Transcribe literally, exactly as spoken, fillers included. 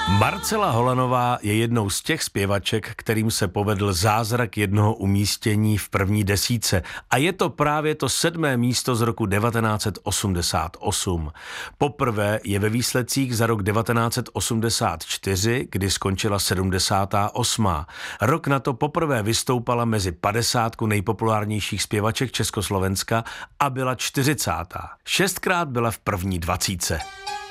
Marcela Holanová je jednou z těch zpěvaček, kterým se povedl zázrak jednoho umístění v první desítce. A je to právě to sedmé místo z roku devatenáct set osmdesát osm. Poprvé je ve výsledcích za rok devatenáct set osmdesát čtyři, kdy skončila sedmdesátá osmá. Rok na to poprvé vystoupala mezi padesátku nejpopulárnějších zpěvaček Československa a byla čtyřicátá. Šestkrát byla v první dvacítce.